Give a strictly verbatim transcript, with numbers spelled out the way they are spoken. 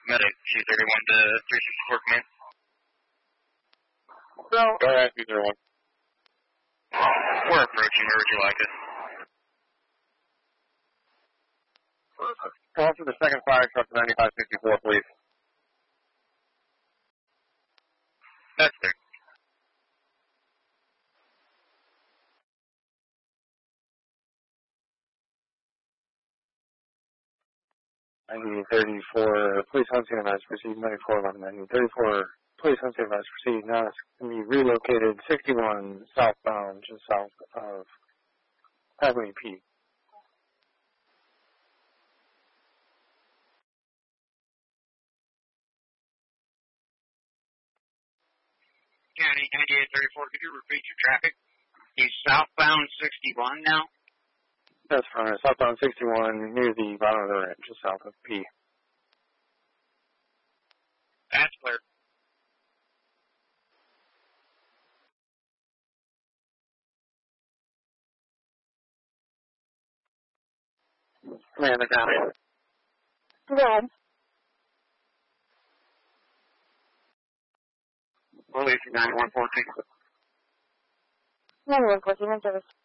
Medic, two thirty-one to three sixty-four command. So, Go ahead, two thirty-one. We're approaching, where would you like us? Call for the second fire truck to ninety-five sixty-four, please. That's there. ninety thirty-four, police on scene advice, proceed ninety-four eleven. ninety thirty-four, police on scene advice, proceed now. It's going to be relocated sixty-one southbound, just south of Highway P. County ninety-eight thirty-four, could you repeat your traffic? You southbound sixty-one now? That's fine. Southbound sixty-one near the bottom of the ramp, just south of P. That's clear. Commander County. good. Releasing ninety-one fourteen. ninety-one fourteen, in service.